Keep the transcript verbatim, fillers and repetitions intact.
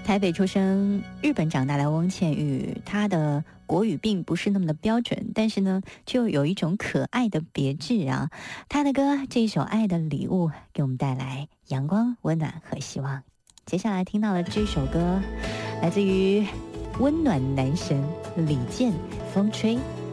台北出生、日本长大的翁倩玉，她的国语并不是那么的标准，但是呢，就有一种可爱的别致啊。她的歌这一首《爱的礼物》给我们带来阳光、温暖和希望。接下来听到的这首歌，来自于温暖男神李健，《风吹》。